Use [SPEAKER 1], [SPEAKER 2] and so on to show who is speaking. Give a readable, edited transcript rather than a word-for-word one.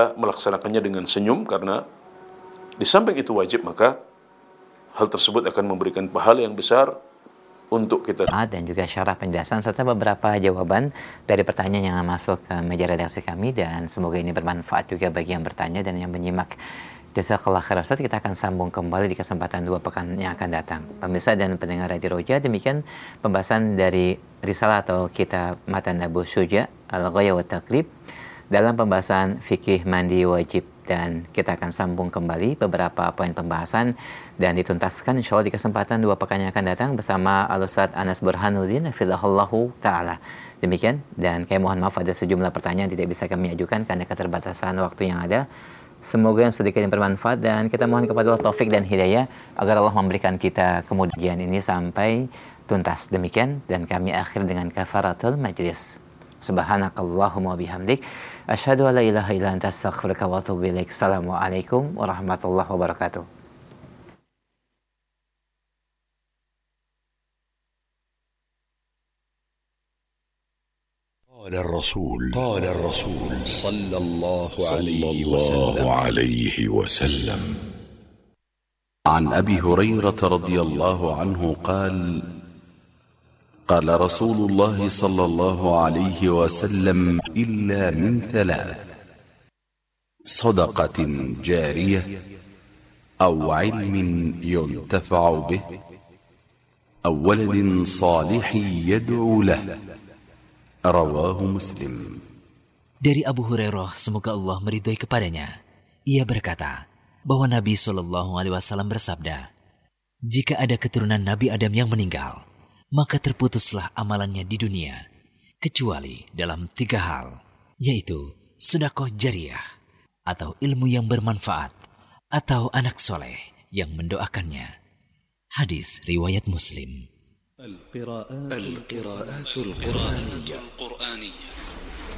[SPEAKER 1] kita melaksanakannya dengan senyum, karena di samping itu wajib, maka hal tersebut akan memberikan pahala yang besar untuk kita.
[SPEAKER 2] Dan juga syarah penjelasan serta beberapa jawaban dari pertanyaan yang masuk ke meja redaksi kami, dan semoga ini bermanfaat juga bagi yang bertanya dan yang menyimak. Jazakallah khairan Ustaz. Kita akan sambung kembali di kesempatan 2 pekan yang akan datang. Pemirsa dan pendengar Radio Roja, demikian pembahasan dari risalah atau kitab Matan Abu Syuja Al-Ghaya wa Taqrib dalam pembahasan fikih mandi wajib, dan kita akan sambung kembali beberapa poin pembahasan dan dituntaskan insyaallah di kesempatan 2 pekan yang akan datang bersama Al-Ustaz Anas Burhanuddin hafizahullahu taala. Demikian, dan kami mohon maaf ada sejumlah pertanyaan tidak bisa kami ajukan karena keterbatasan waktu yang ada. Semoga yang sedikit yang bermanfaat, dan kita mohon kepada Allah taufik dan hidayah agar Allah memberikan kita kemudian ini sampai tuntas. Demikian, dan kami akhir dengan kafaratul majlis. Subhanakallahumma bihamdik asyhadu an la ilaha illa anta astaghfiruka wa atubu ilaik. Assalamualaikum warahmatullahi wabarakatuh.
[SPEAKER 3] قال الرسول صلى الله عليه وسلم عن أبي هريرة رضي الله عنه قال قال رسول الله صلى الله عليه وسلم إلا من 3: صدقة جارية أو علم ينتفع به أو ولد صالح يدعو له. Rawahu Muslim.
[SPEAKER 4] Dari Abu Hurairah, semoga Allah meridhai kepadanya, ia berkata bahwa Nabi SAW bersabda, jika ada keturunan Nabi Adam yang meninggal, maka terputuslah amalannya di dunia, kecuali dalam 3 hal, yaitu sedekah jariyah, atau ilmu yang bermanfaat, atau anak soleh yang mendoakannya. Hadis riwayat Muslim.
[SPEAKER 5] القراءات القرآنية